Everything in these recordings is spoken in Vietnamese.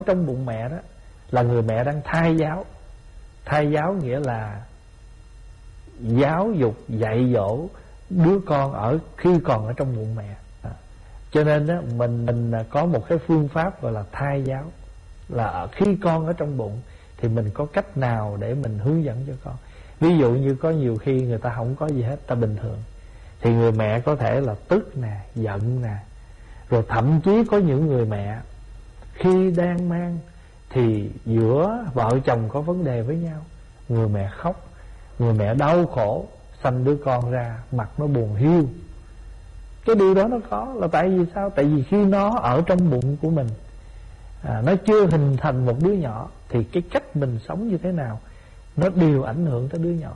trong bụng mẹ đó là người mẹ đang thai giáo. Thai giáo nghĩa là giáo dục dạy dỗ đứa con khi còn ở trong bụng mẹ. Cho nên đó, mình có một cái phương pháp gọi là thai giáo, là khi con ở trong bụng thì mình có cách nào để mình hướng dẫn cho con. Ví dụ như có nhiều khi người ta không có gì hết, ta bình thường, thì người mẹ có thể là tức nè, giận nè. Rồi thậm chí có những người mẹ khi đang mang thì giữa vợ chồng có vấn đề với nhau, người mẹ khóc, người mẹ đau khổ, sanh đứa con ra mặt nó buồn hiu. Cái điều đó nó có là tại vì sao? Tại vì khi nó ở trong bụng của mình, nó chưa hình thành một đứa nhỏ, thì cái cách mình sống như thế nào nó đều ảnh hưởng tới đứa nhỏ.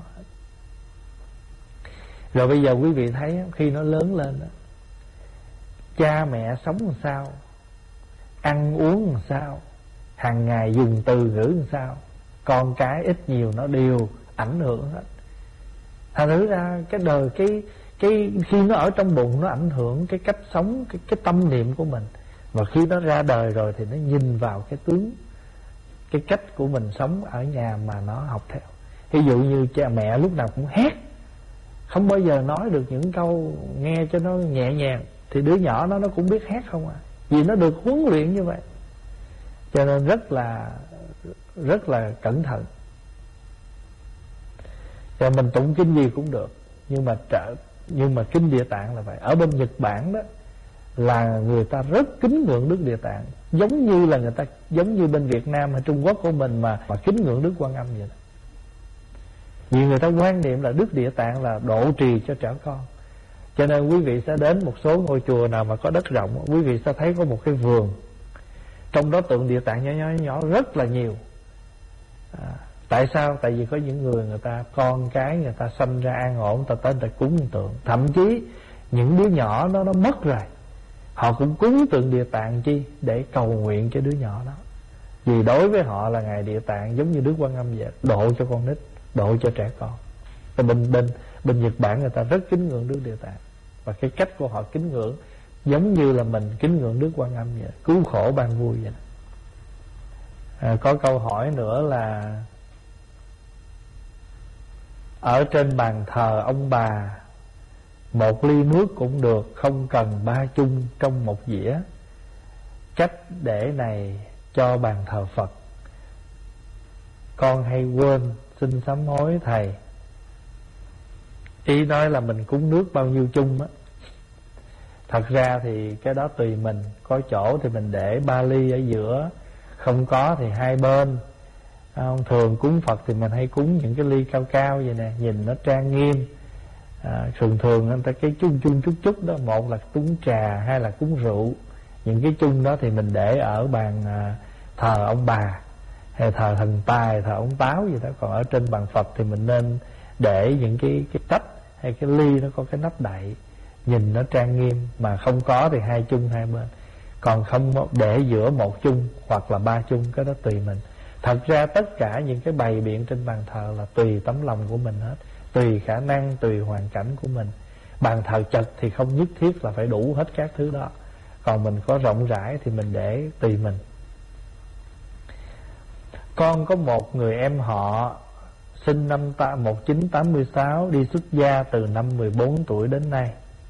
Rồi bây giờ quý vị thấy khi nó lớn lên đó, cha mẹ sống làm sao, ăn uống làm sao, hàng ngày dùng từ ngữ làm sao, con cái ít nhiều nó đều ảnh hưởng hết. Thành thử ra cái đời cái khi nó ở trong bụng nó ảnh hưởng cái cách sống, cái tâm niệm của mình. Và khi nó ra đời rồi thì nó nhìn vào cái tướng, cái cách của mình sống ở nhà mà nó học theo. Ví dụ như cha mẹ lúc nào cũng hét, không bao giờ nói được những câu nghe cho nó nhẹ nhàng, thì đứa nhỏ nó cũng biết hét không à, vì nó được huấn luyện như vậy. Cho nên rất là cẩn thận. Rồi mình tụng kinh gì cũng được, nhưng mà kinh Địa Tạng là vậy. Ở bên Nhật Bản đó là người ta rất kính ngưỡng Đức Địa Tạng, giống như bên Việt Nam hay Trung Quốc của mình mà kính ngưỡng Đức Quan Âm vậy đó. Vì người ta quan niệm là Đức Địa Tạng là độ trì cho trẻ con. Cho nên quý vị sẽ đến một số ngôi chùa nào mà có đất rộng, quý vị sẽ thấy có một cái vườn, trong đó tượng Địa Tạng nhỏ rất là nhiều. Tại sao? Tại vì có những người ta con cái người ta sanh ra an ổn, người ta tới người ta cúng tượng. Thậm chí những đứa nhỏ nó mất rồi, họ cũng cúng tượng Địa Tạng chi? Để cầu nguyện cho đứa nhỏ đó. Vì đối với họ là Ngài Địa Tạng giống như Đức Quan Âm vậy, độ cho con nít, độ cho trẻ con. Bên Nhật Bản người ta rất kính ngưỡng Đức Địa Tạng, và cái cách của họ kính ngưỡng giống như là mình kính ngưỡng Đức Quan Âm vậy, cứu khổ ban vui vậy. Có câu hỏi nữa là ở trên bàn thờ ông bà, một ly nước cũng được, không cần ba chung trong một dĩa. Cách để này cho bàn thờ Phật, con hay quên, xin sám hối thầy. Ý nói là mình cúng nước bao nhiêu chung á. Thật ra thì cái đó tùy mình, có chỗ thì mình để 3 ly ở giữa, không có thì hai bên. Thường cúng Phật thì mình hay cúng những cái ly cao cao vậy nè, nhìn nó trang nghiêm. Thường người ta cái chung chút đó, một là cúng trà, hai là cúng rượu. Những cái chung đó thì mình để ở bàn thờ ông bà, hay thờ thần tài, thờ ông Táo gì đó. Còn ở trên bàn Phật thì mình nên để những cái tách hay cái ly nó có cái nắp đậy, nhìn nó trang nghiêm. Mà không có thì hai chung hai bên, còn không để giữa một chung hoặc là 3 chung, cái đó tùy mình. Thật ra tất cả những cái bày biện trên bàn thờ là tùy tấm lòng của mình hết, tùy khả năng, tùy hoàn cảnh của mình. Bàn thờ chật thì không nhất thiết là phải đủ hết các thứ đó, còn mình có rộng rãi thì mình để tùy mình. Con có một người em họ sinh năm 1986, đi xuất gia từ năm 14 tuổi đến nay.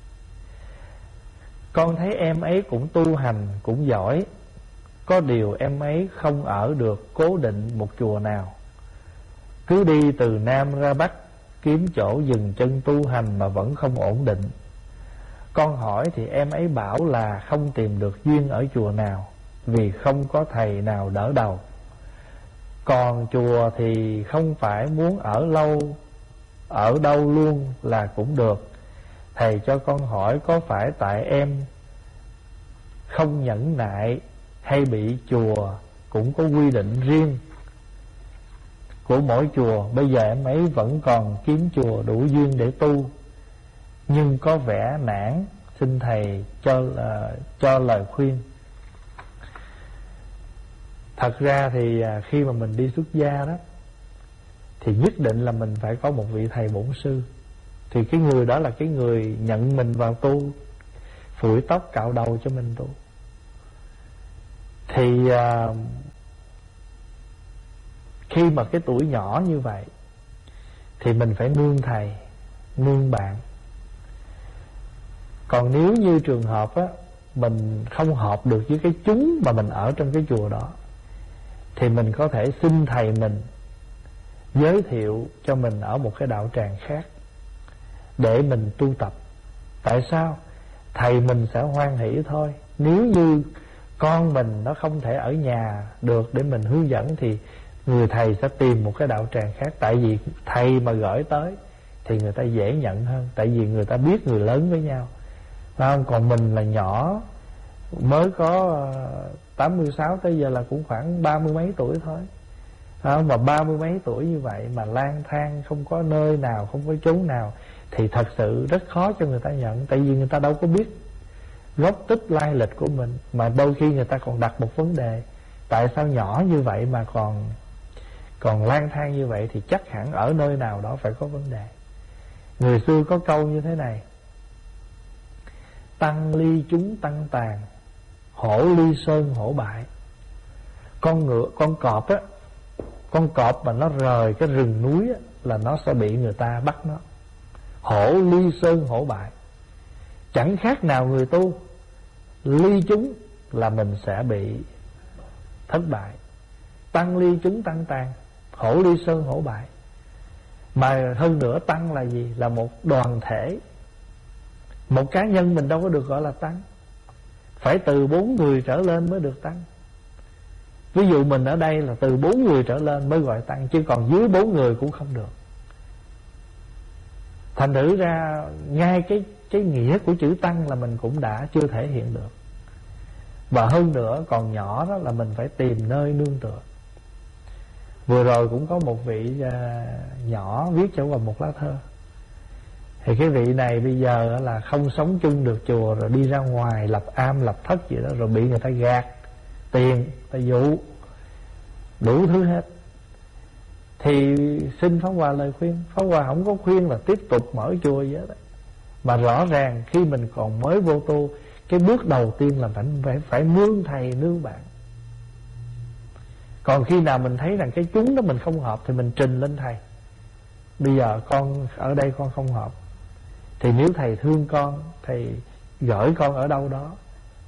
Con thấy em ấy cũng tu hành, cũng giỏi. Có điều em ấy không ở được cố định một chùa nào, cứ đi từ Nam ra Bắc kiếm chỗ dừng chân tu hành mà vẫn không ổn định. Con hỏi thì em ấy bảo là không tìm được duyên ở chùa nào, vì không có thầy nào đỡ đầu. Còn chùa thì không phải muốn ở lâu, ở đâu luôn là cũng được. Thầy cho con hỏi có phải tại em không nhẫn nại, hay bị chùa cũng có quy định riêng của mỗi chùa? Bây giờ em ấy vẫn còn kiếm chùa đủ duyên để tu, nhưng có vẻ nản, xin thầy cho lời khuyên. Thật ra thì khi mà mình đi xuất gia đó, thì nhất định là mình phải có một vị thầy bổn sư. Thì cái người đó là cái người nhận mình vào tu, phủi tóc cạo đầu cho mình tu. Thì khi mà cái tuổi nhỏ như vậy thì mình phải nương thầy, nương bạn. Còn nếu như trường hợp á, mình không hợp được với cái chúng mà mình ở trong cái chùa đó, thì mình có thể xin thầy mình giới thiệu cho mình ở một cái đạo tràng khác để mình tu tập. Tại sao? Thầy mình sẽ hoan hỷ thôi. Nếu như con mình nó không thể ở nhà được để mình hướng dẫn, thì người thầy sẽ tìm một cái đạo tràng khác. Tại vì thầy mà gửi tới thì người ta dễ nhận hơn, tại vì người ta biết người lớn với nhau, phải không? Còn mình là nhỏ, mới có 86 tới giờ là cũng khoảng 30 mấy tuổi thôi, phải không? Mà 30 mấy tuổi như vậy mà lang thang không có nơi nào, không có chốn nào, thì thật sự rất khó cho người ta nhận. Tại vì người ta đâu có biết gốc tích lai lịch của mình. Mà đôi khi người ta còn đặt một vấn đề: tại sao nhỏ như vậy mà còn lang thang như vậy, thì chắc hẳn ở nơi nào đó phải có vấn đề. Người xưa có câu như thế này: tăng ly chúng tăng tàn, hổ ly sơn hổ bại. Con cọp á, con cọp mà nó rời cái rừng núi á, là nó sẽ bị người ta bắt nó. Hổ ly sơn hổ bại, chẳng khác nào người tu. Ly chúng là mình sẽ bị thất bại. Tăng ly chúng tăng tàn, hổ ly sơn hổ bại. Mà hơn nữa, tăng là gì? Là một đoàn thể. Một cá nhân mình đâu có được gọi là tăng, phải từ 4 người trở lên mới được tăng. Ví dụ mình ở đây là từ 4 người trở lên mới gọi tăng, chứ còn dưới 4 người cũng không được. Thành thử ra ngay cái nghĩa của chữ tăng là mình cũng đã chưa thể hiện được. Và hơn nữa, còn nhỏ đó là mình phải tìm nơi nương tựa. Vừa rồi cũng có một vị nhỏ viết cho vào một lá thơ. Thì cái vị này bây giờ là không sống chung được chùa, rồi đi ra ngoài lập am lập thất gì đó, rồi bị người ta gạt tiền, ta dụ đủ thứ hết. Thì xin Pháp Hòa lời khuyên. Pháp Hòa không có khuyên là tiếp tục mở chùa vậy đó, mà rõ ràng khi mình còn mới vô tu, cái bước đầu tiên là phải nương thầy nương bạn. Còn khi nào mình thấy rằng cái chúng đó mình không hợp thì mình trình lên thầy: bây giờ con ở đây con không hợp, thì nếu thầy thương con, thầy gửi con ở đâu đó.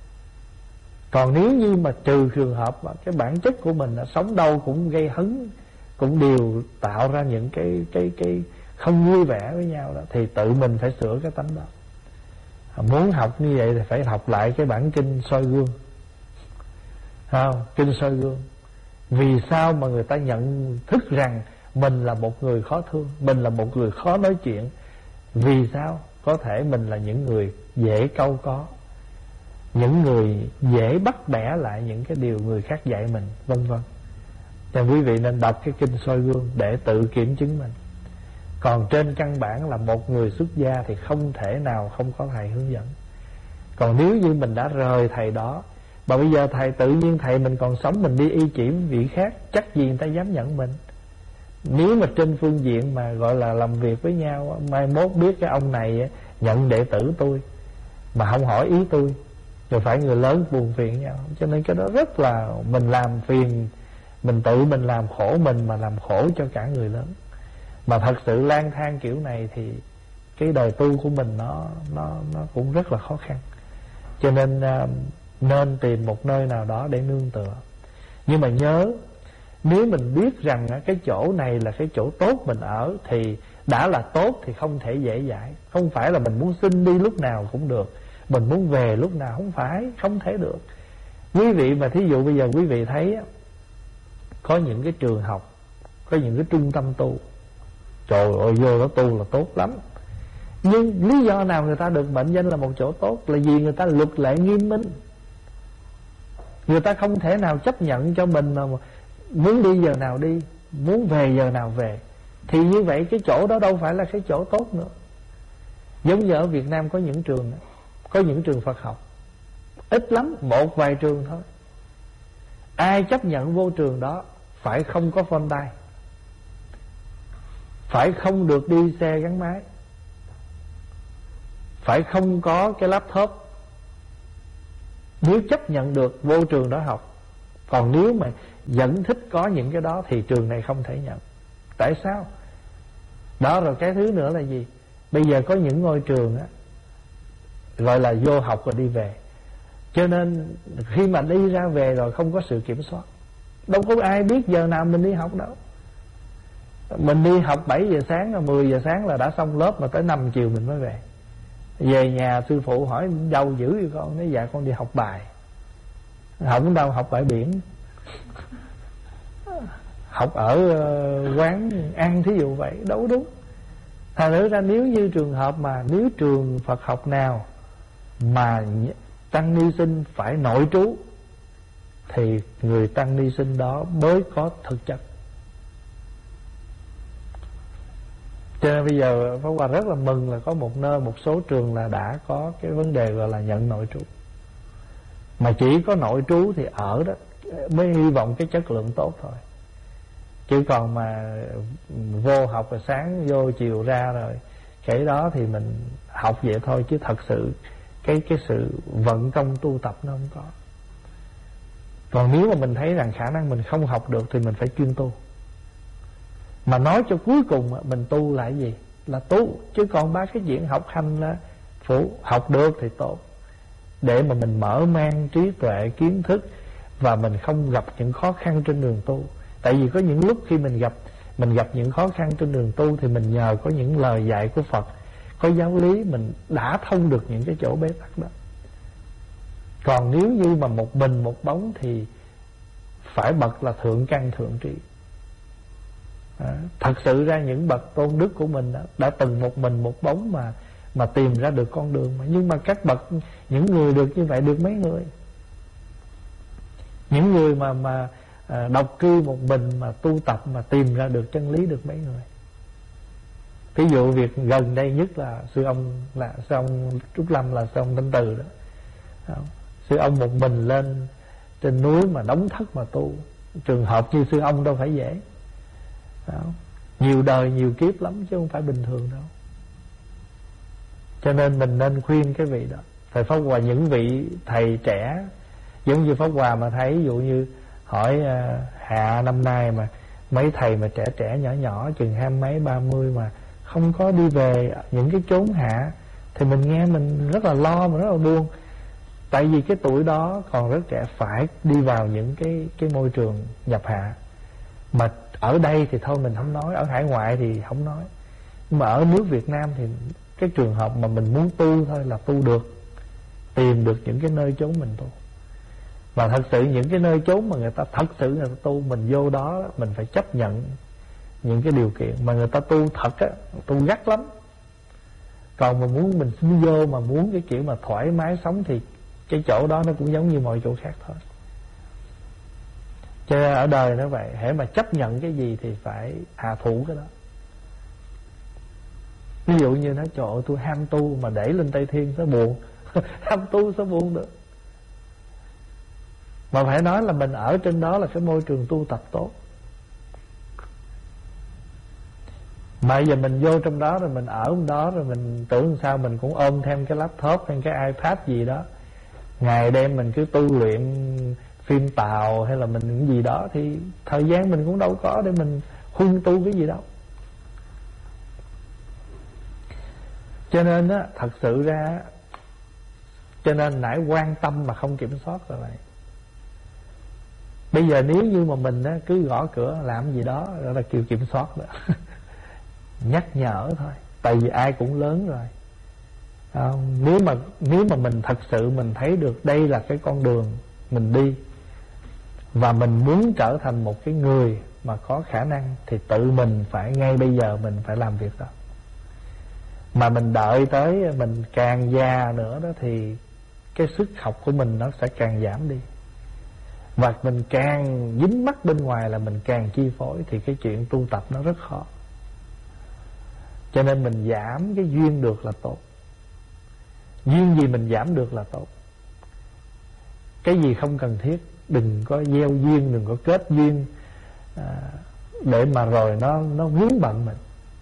Còn nếu như mà trừ trường hợp mà cái bản chất của mình là sống đâu cũng gây hấn, cũng đều tạo ra những cái không vui vẻ với nhau đó, thì tự mình phải sửa cái tánh đó. Muốn học như vậy thì phải học lại cái bản kinh soi gương, không? Kinh soi gương. Vì sao mà người ta nhận thức rằng mình là một người khó thương, mình là một người khó nói chuyện? Vì sao? Có thể mình là những người dễ cau có, những người dễ bắt bẻ lại những cái điều người khác dạy mình, vân vân. Cho quý vị nên đọc cái kinh soi gương để tự kiểm chứng mình. Còn trên căn bản là một người xuất gia thì không thể nào không có thầy hướng dẫn. Còn nếu như mình đã rời thầy đó, mà bây giờ thầy tự nhiên thầy mình còn sống, mình đi y chỉ vị khác, chắc gì người ta dám nhận mình. Nếu mà trên phương diện mà gọi là làm việc với nhau, mai mốt biết cái ông này nhận đệ tử tôi mà không hỏi ý tôi, rồi phải người lớn buồn phiền nhau. Cho nên cái đó rất là mình làm phiền, mình tự mình làm khổ mình, mà làm khổ cho cả người lớn. Mà thật sự lang thang kiểu này thì cái đời tu của mình nó cũng rất là khó khăn. Cho nên nên tìm một nơi nào đó để nương tựa. Nhưng mà nhớ, nếu mình biết rằng cái chỗ này là cái chỗ tốt mình ở, thì đã là tốt thì không thể dễ dãi. Không phải là mình muốn xin đi lúc nào cũng được, mình muốn về lúc nào không phải, không thể được. Quý vị mà thí dụ bây giờ quý vị thấy có những cái trường học, có những cái trung tâm tu, trời ơi vô đó tu là tốt lắm. Nhưng lý do nào người ta được mệnh danh là một chỗ tốt? Là vì người ta luật lệ nghiêm minh. Người ta không thể nào chấp nhận cho mình mà muốn đi giờ nào đi, muốn về giờ nào về. Thì như vậy cái chỗ đó đâu phải là cái chỗ tốt nữa. Giống như ở Việt Nam có những trường, có những trường Phật học, ít lắm, một vài trường thôi. Ai chấp nhận vô trường đó phải không có phone tay, phải không được đi xe gắn máy, phải không có cái laptop. Nếu chấp nhận được vô trường đó học Còn nếu mà vẫn thích có những cái đó thì trường này không thể nhận. Tại sao? Đó, rồi cái thứ nữa là gì? Bây giờ có những ngôi trường á, gọi là vô học rồi đi về. Cho nên khi mà đi ra về rồi không có sự kiểm soát. Đâu có ai biết giờ nào mình đi học đâu. Mình đi học 7 giờ sáng, 10 giờ sáng là đã xong lớp, mà tới 5 chiều mình mới về. Về nhà sư phụ hỏi đâu dữ vậy con? Nói dạ con đi học bài. Học đâu? Học bãi biển. Học ở quán ăn thí dụ vậy. Đâu đúng. Thành thử ra nếu như trường hợp mà nếu trường Phật học nào mà tăng ni sinh phải nội trú thì người tăng ni sinh đó mới có thực chất. Cho nên bây giờ Pháp Hòa rất là mừng là có một nơi, một số trường là đã có cái vấn đề gọi là nhận nội trú. Mà chỉ có nội trú thì ở đó mới hy vọng cái chất lượng tốt thôi. Chứ còn mà vô học rồi sáng vô chiều ra rồi cái đó thì mình học vậy thôi, chứ thật sự cái sự vận công tu tập nó không có. Còn nếu mà mình thấy rằng khả năng mình không học được thì mình phải chuyên tu. Mà nói cho cuối cùng mình tu là cái gì? Là tu. Chứ còn ba cái chuyện học hành là phụ. Học được thì tốt, để mà mình mở mang trí tuệ kiến thức, và mình không gặp những khó khăn trên đường tu. Tại vì có những lúc khi mình gặp những khó khăn trên đường tu thì mình nhờ có những lời dạy của Phật, có giáo lý, mình đã thông được những cái chỗ bế tắc đó. Còn nếu như mà một mình một bóng thì phải bậc là thượng căn thượng trí. Thật sự ra những bậc tôn đức của mình đã từng một mình một bóng mà tìm ra được con đường mà. Nhưng mà các bậc, những người được như vậy được mấy người? Những người mà độc cư một mình mà tu tập mà tìm ra được chân lý được mấy người? Ví dụ việc gần đây nhất là sư ông Trúc Lâm, là sư ông Thanh Từ đó. Sư ông một mình lên trên núi mà đóng thất mà tu. Trường hợp như sư ông đâu phải dễ. Nhiều đời nhiều kiếp lắm chứ không phải bình thường đâu. Cho nên mình nên khuyên cái vị đó. Thầy Pháp Hòa, những vị thầy trẻ giống như Pháp Hòa mà thấy, ví dụ như hỏi hạ năm nay mà mấy thầy mà trẻ trẻ nhỏ nhỏ chừng 20 mấy 30 mà không có đi về những cái chốn hạ, thì mình nghe mình rất là lo, mà rất là buồn. Tại vì cái tuổi đó còn rất trẻ, phải đi vào những cái môi trường nhập hạ. Mà ở đây thì thôi mình không nói, ở hải ngoại thì không nói. Nhưng mà ở nước Việt Nam thì cái trường hợp mà mình muốn tu thôi là tu được, tìm được những cái nơi chốn mình tu. Và thật sự những cái nơi chốn mà người ta thật sự người ta tu, mình vô đó mình phải chấp nhận những cái điều kiện mà người ta tu thật á, tu gắt lắm. Còn mà muốn mình xin vô mà muốn cái kiểu mà thoải mái sống thì cái chỗ đó nó cũng giống như mọi chỗ khác thôi. Cho nên ở đời nó vậy, hễ mà chấp nhận cái gì thì phải hạ thủ cái đó. Ví dụ như nói trời ơi tôi ham tu mà để lên Tây Thiên sẽ buồn. Ham tu sẽ buồn được. Mà phải nói là mình ở trên đó là cái môi trường tu tập tốt. Mà giờ mình vô trong đó rồi mình ở trong đó rồi mình tưởng sao mình cũng ôm thêm cái laptop hay cái iPad gì đó, ngày đêm mình cứ tu luyện phim tàu hay là mình những gì đó, thì thời gian mình cũng đâu có để mình huân tu cái gì đâu. Cho nên á, thật sự ra, cho nên nãy quan tâm mà không kiểm soát rồi này. Bây giờ nếu như mà mình á, cứ gõ cửa làm gì đó, đó là kêu kiểm soát đó. Nhắc nhở thôi. Tại vì ai cũng lớn rồi. Nếu mà mình thật sự mình thấy được đây là cái con đường mình đi, và mình muốn trở thành một cái người mà có khả năng, thì tự mình phải ngay bây giờ mình phải làm việc đó. Mà mình đợi tới mình càng già nữa đó thì cái sức học của mình nó sẽ càng giảm đi. Và mình càng dính mắc bên ngoài là mình càng chi phối, thì cái chuyện tu tập nó rất khó. Cho nên mình giảm cái duyên được là tốt. Duyên gì mình giảm được là tốt. Cái gì không cần thiết đừng có gieo duyên, đừng có kết duyên để mà rồi nó vướng bận mình.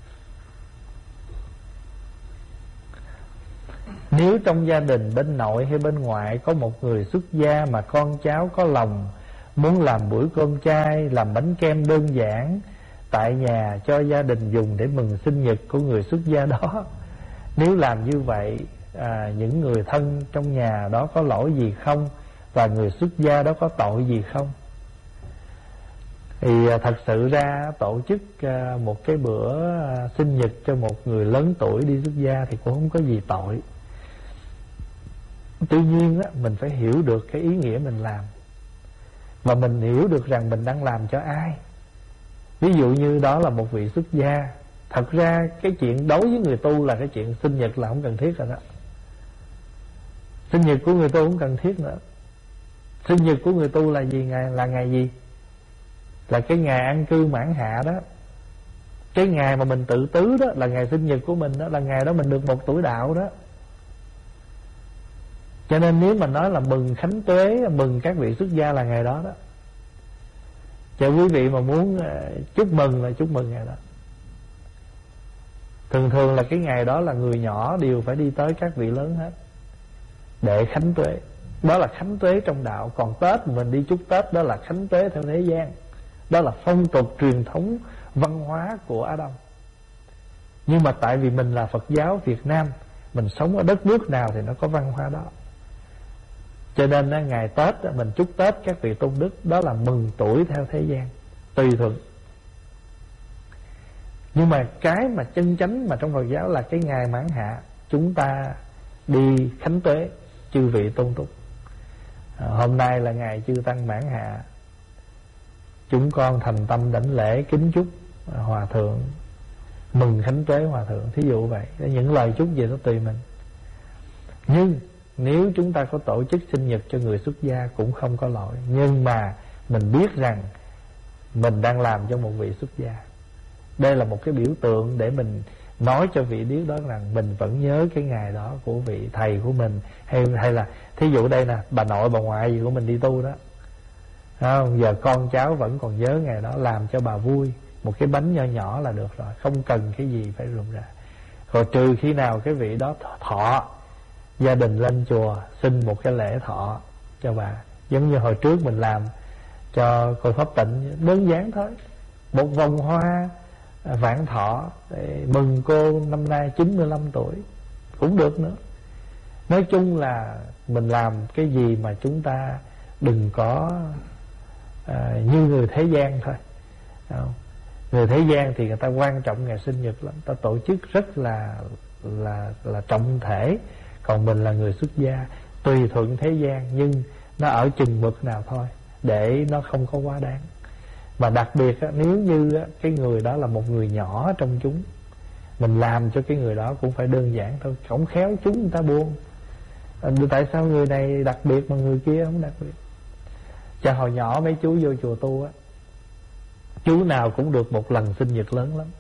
Nếu trong gia đình bên nội hay bên ngoại có một người xuất gia mà con cháu có lòng muốn làm bữa cơm chay, làm bánh kem đơn giản tại nhà cho gia đình dùng để mừng sinh nhật của người xuất gia đó. Nếu làm như vậy, những người thân trong nhà đó có lỗi gì không? Và người xuất gia đó có tội gì không? Thì thật sự ra tổ chức một cái bữa sinh nhật cho một người lớn tuổi đi xuất gia thì cũng không có gì tội. Tuy nhiên á, mình phải hiểu được cái ý nghĩa mình làm, và mình hiểu được rằng mình đang làm cho ai. Ví dụ như đó là một vị xuất gia, thật ra cái chuyện đối với người tu là cái chuyện sinh nhật là không cần thiết rồi đó. Sinh nhật của người tu không cần thiết nữa. Sinh nhật của người tu là gì? Là ngày gì? Là cái ngày an cư mãn hạ đó. Cái ngày mà mình tự tứ đó là ngày sinh nhật của mình đó, là ngày đó mình được 1 tuổi đạo đó. Cho nên nếu mà nói là mừng khánh tuế, mừng các vị xuất gia là ngày đó đó. Cho quý vị mà muốn chúc mừng là chúc mừng ngày đó. Thường thường là cái ngày đó là người nhỏ đều phải đi tới các vị lớn hết để khánh tuế. Đó là khánh tuế trong đạo. Còn Tết mình đi chúc Tết đó là khánh tuế theo thế gian. Đó là phong tục truyền thống văn hóa của Á Đông. Nhưng mà tại vì mình là Phật giáo Việt Nam, mình sống ở đất nước nào thì nó có văn hóa đó. Cho nên ngày Tết mình chúc Tết các vị tôn đức, đó là mừng tuổi theo thế gian, tùy thuận. Nhưng mà cái mà chân chánh mà trong Phật giáo là cái ngày mãn hạ, chúng ta đi khánh tuế chư vị tôn túc. Hôm nay là ngày chư tăng mãn hạ, chúng con thành tâm đảnh lễ kính chúc hòa thượng, mừng khánh tuế hòa thượng, thí dụ vậy. Những lời chúc gì đó tùy mình. Nhưng nếu chúng ta có tổ chức sinh nhật cho người xuất gia cũng không có lỗi. Nhưng mà mình biết rằng mình đang làm cho một vị xuất gia. Đây là một cái biểu tượng để mình nói cho vị biết đó rằng mình vẫn nhớ cái ngày đó của vị thầy của mình, hay là thí dụ đây nè, bà nội bà ngoại gì của mình đi tu đó, không? Giờ con cháu vẫn còn nhớ ngày đó, làm cho bà vui. Một cái bánh nho nhỏ là được rồi, không cần cái gì phải rườm rà. Rồi trừ khi nào cái vị đó thọ, gia đình lên chùa xin một cái lễ thọ cho bà. Giống như hồi trước mình làm cho cô Pháp Tịnh, đơn giản thôi, một vòng hoa vạn thọ để mừng cô năm nay 95 tuổi cũng được nữa. Nói chung là mình làm cái gì mà chúng ta đừng có như người thế gian thôi. Người thế gian thì người ta quan trọng ngày sinh nhật lắm, ta tổ chức rất là trọng thể. Còn mình là người xuất gia, tùy thuận thế gian, nhưng nó ở chừng mực nào thôi, để nó không có quá đáng. Mà đặc biệt nếu như cái người đó là một người nhỏ trong chúng, mình làm cho cái người đó cũng phải đơn giản thôi, không khéo chúng người ta buồn. Tại sao người này đặc biệt mà người kia không đặc biệt? Cho hồi nhỏ mấy chú vô chùa tu á, chú nào cũng được một lần sinh nhật lớn lắm.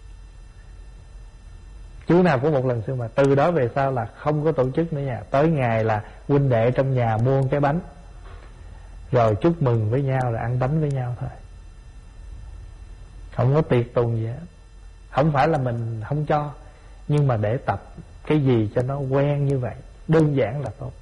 Chú nào cũng một lần sinh, mà từ đó về sau là không có tổ chức nữa nha. Tới ngày là huynh đệ trong nhà mua cái bánh, rồi chúc mừng với nhau, rồi ăn bánh với nhau thôi, không có tiệc tùng gì hết. Không phải là mình không cho, nhưng mà để tập cái gì cho nó quen như vậy, đơn giản là tốt.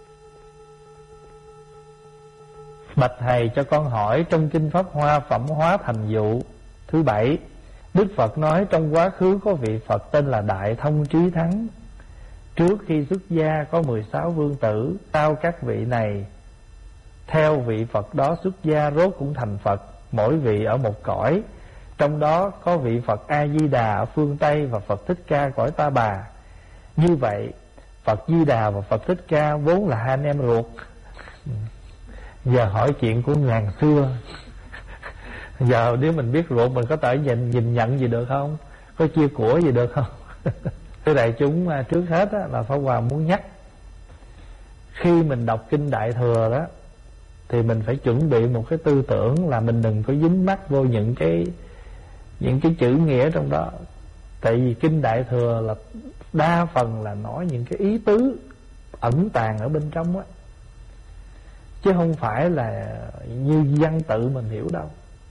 Bạch thầy, cho con hỏi trong kinh Pháp Hoa Phẩm Hóa Thành Dụ thứ 7, Đức Phật nói trong quá khứ có vị Phật tên là Đại Thông Trí Thắng. Trước khi xuất gia có 16 vương tử, sau các vị này theo vị Phật đó xuất gia rốt cũng thành Phật, mỗi vị ở một cõi. Trong đó có vị Phật A Di Đà ở phương Tây và Phật Thích Ca cõi Ta Bà. Như vậy Phật Di Đà và Phật Thích Ca vốn là hai anh em ruột. Giờ hỏi chuyện của ngàn xưa. Giờ nếu mình biết ruột, mình có thể nhìn nhận gì được không? Có chia của gì được không? Thưa đại chúng, trước hết là Pháp Hòa muốn nhắc, khi mình đọc kinh Đại Thừa đó thì mình phải chuẩn bị một cái tư tưởng là mình đừng có dính mắc vô những cái chữ nghĩa trong đó. Tại vì kinh Đại Thừa là đa phần là nói những cái ý tứ ẩn tàng ở bên trong á, chứ không phải là như văn tự mình hiểu đâu.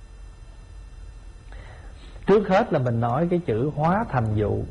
Trước hết là mình nói cái chữ hóa thành dụ.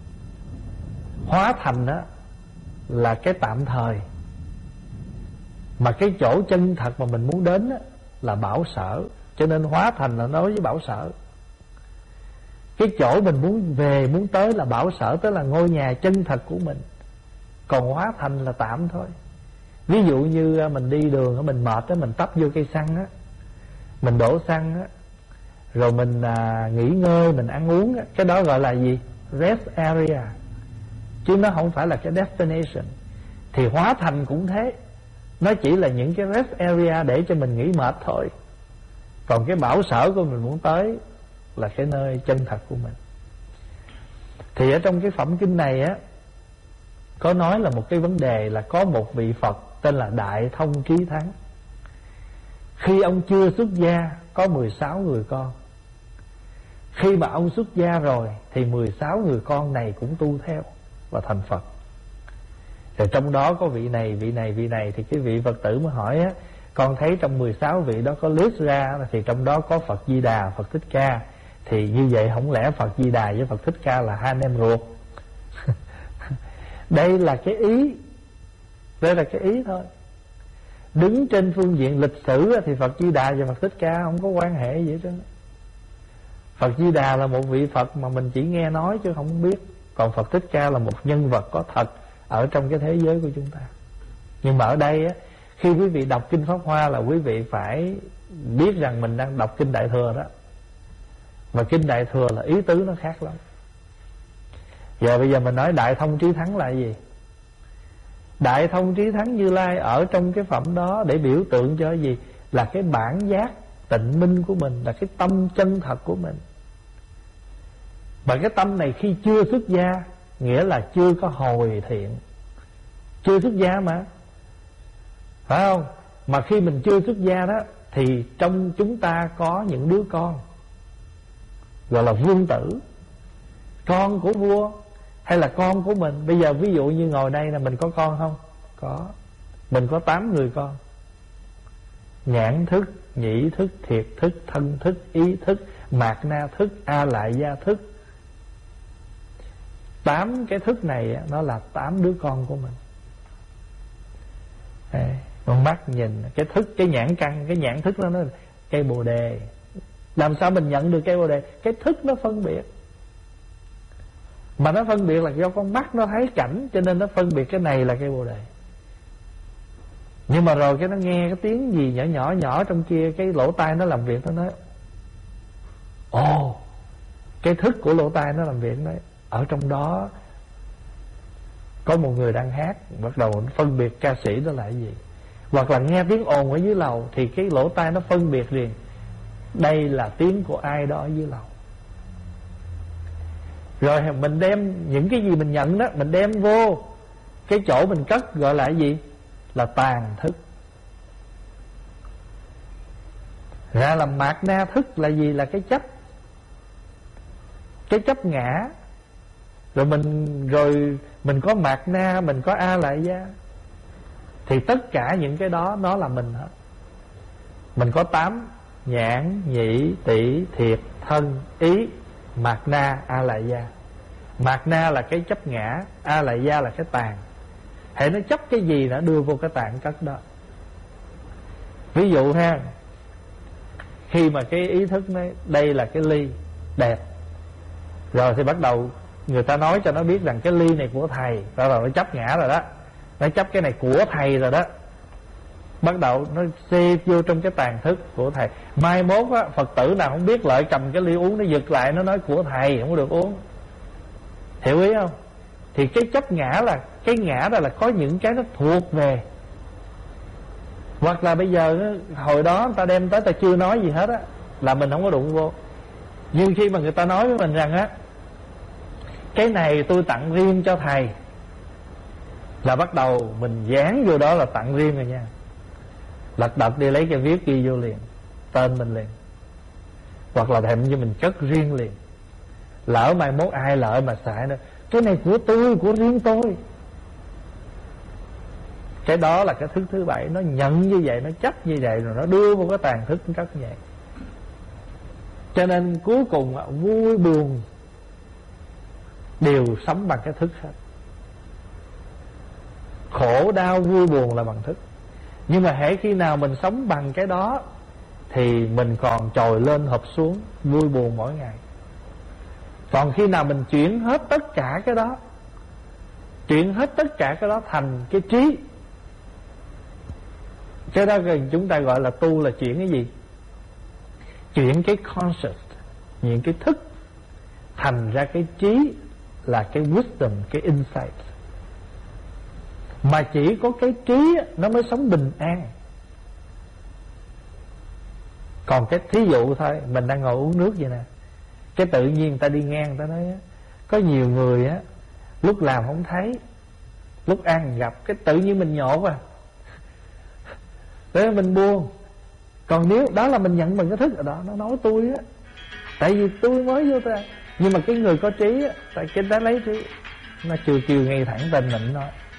Hóa thành đó là cái tạm thời, Mà cái chỗ chân thật mà mình muốn đến á, là bảo sở. Cho nên hóa thành là nói với bảo sở. Cái chỗ mình muốn về, muốn tới là bảo sở, tức là ngôi nhà chân thật của mình. Còn hóa thành là tạm thôi. Ví dụ như mình đi đường, mình mệt á, mình tấp vô cây xăng á, mình đổ xăng á, rồi mình nghỉ ngơi, mình ăn uống á, cái đó gọi là gì? Rest area. Chứ nó không phải là cái destination. Thì hóa thành cũng thế, nó chỉ là những cái rest area để cho mình nghỉ mệt thôi. Còn cái bảo sở của mình muốn tới là cái nơi chân thật của mình. Thì ở trong cái phẩm kinh này á, có nói là một cái vấn đề là có một vị Phật tên là Đại Thông Trí Thắng. Khi ông chưa xuất gia có 16 người con. Khi mà ông xuất gia rồi thì 16 người con này cũng tu theo và thành Phật. Rồi trong đó có vị này, vị này, vị này. Thì cái vị Phật tử mới hỏi á, con thấy trong 16 vị đó có list ra, thì trong đó có Phật Di Đà, Phật Thích Ca. Thì như vậy không lẽ Phật Di Đà với Phật Thích Ca là hai anh em ruột? Đây là cái ý. Đây là cái ý thôi. Đứng trên phương diện lịch sử thì Phật Di Đà và Phật Thích Ca không có quan hệ gì hết trơn. Phật Di Đà là một vị Phật mà mình chỉ nghe nói chứ không biết. Còn Phật Thích Ca là một nhân vật có thật ở trong cái thế giới của chúng ta. Nhưng mà ở đây á, khi quý vị đọc Kinh Pháp Hoa là quý vị phải biết rằng mình đang đọc Kinh Đại Thừa đó. Và Kinh Đại Thừa là ý tứ nó khác lắm. Giờ bây giờ mình nói Đại Thông Trí Thắng là gì? Đại Thông Trí Thắng Như Lai ở trong cái phẩm đó để biểu tượng cho gì? Là cái bản giác tịnh minh của mình, là cái tâm chân thật của mình. Và cái tâm này khi chưa xuất gia nghĩa là chưa có hồi thiện. Chưa xuất gia mà, phải không? Mà khi mình chưa xuất gia đó thì trong chúng ta có những đứa con gọi là vương tử, con của vua hay là con của mình. Bây giờ ví dụ như ngồi đây là mình có con không? Có. Mình có 8 người con. Nhãn thức, nhĩ thức, thiệt thức, thân thức, ý thức, mạt na thức, a lại gia thức. 8 cái thức này nó là 8 đứa con của mình. Con mắt nhìn cái thức, cái nhãn căn, cái nhãn thức nó cây bồ đề. Làm sao mình nhận được cây bồ đề? Cái thức nó phân biệt. Mà nó phân biệt là do con mắt nó thấy cảnh, cho nên nó phân biệt cái này là cây bồ đề. Nhưng mà rồi cái nó nghe cái tiếng gì nhỏ nhỏ nhỏ trong kia, cái lỗ tai nó làm việc, nó nói ồ, cái thức của lỗ tai nó làm việc đấy. Ở trong đó có một người đang hát, bắt đầu phân biệt ca sĩ đó là cái gì. Hoặc là nghe tiếng ồn ở dưới lầu thì cái lỗ tai nó phân biệt liền, đây là tiếng của ai đó ở dưới lầu. Rồi mình đem những cái gì mình nhận đó, mình đem vô cái chỗ mình cất, gọi là cái gì? Là tàn thức. Ra là mạt na thức là gì? Là cái chấp. Cái chấp ngã. Rồi mình có mạt na, mình có a lại gia. Thì tất cả những cái đó nó là mình hết. Mình có 8: nhãn, nhĩ, tỷ, thiệt, thân, ý, mạt na, a lại gia. Mạt na là cái chấp ngã, a lại gia là cái tàn. Hễ nó chấp cái gì nó đưa vô cái tàn cất đó. Ví dụ ha, khi mà cái ý thức nói đây là cái ly đẹp, rồi thì bắt đầu người ta nói cho nó biết rằng cái ly này của thầy, rồi nó chấp ngã rồi đó, nó chấp cái này của thầy rồi đó. Bắt đầu nó xê vô trong cái tàn thức của thầy. Mai mốt á, Phật tử nào không biết lợi cầm cái ly uống, nó giật lại, nó nói của thầy, không có được uống. Hiểu ý không? Thì cái chấp ngã là cái ngã đó là có những cái nó thuộc về. Hoặc là bây giờ hồi đó người ta đem tới, ta chưa nói gì hết á, là mình không có đụng vô. Nhưng khi mà người ta nói với mình rằng á, cái này tôi tặng riêng cho thầy, là bắt đầu mình dán vô đó là tặng riêng rồi nha. Lật đật đi lấy cái viết ghi vô liền, tên mình liền. Hoặc là thèm như mình cất riêng liền. Lỡ mai mốt ai lợi mà xài nữa, cái này của tôi, của riêng tôi. Cái đó là cái thức thứ 7. Nó nhận như vậy, nó chấp như vậy, rồi nó đưa vô cái tàn thức cất như vậy. Cho nên cuối cùng vui buồn đều sống bằng cái thức hết. Khổ đau vui buồn là bằng thức. Nhưng mà hễ khi nào mình sống bằng cái đó thì mình còn trồi lên hợp xuống, vui buồn mỗi ngày. Còn khi nào mình chuyển hết tất cả cái đó, chuyển hết tất cả cái đó thành cái trí, cái đó chúng ta gọi là tu, là chuyển cái gì? Chuyển cái conscious, những cái thức thành ra cái trí, là cái wisdom, cái insight. Mà chỉ có cái trí nó mới sống bình an. Còn cái thí dụ thôi, mình đang ngồi uống nước vậy nè, cái tự nhiên người ta đi ngang, người ta nói có nhiều người á, lúc làm không thấy, lúc ăn gặp, cái tự nhiên mình nhột à, để mình buông. Còn nếu đó là mình nhận mình cái thức ở đó, nó nói tôi á, tại vì tôi mới vô ta. Nhưng mà cái người có trí á, tại cái đó lấy trí, nó chiều ngay thẳng tên mình nói